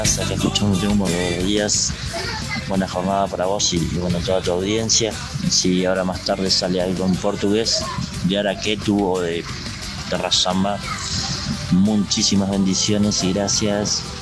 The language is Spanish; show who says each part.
Speaker 1: Acá escuchándote como todos los días. Buena jornada para vos y bueno, toda tu audiencia. Si ahora más tarde sale algo en portugués de Araquetu o de Terrazamba, muchísimas bendiciones y gracias.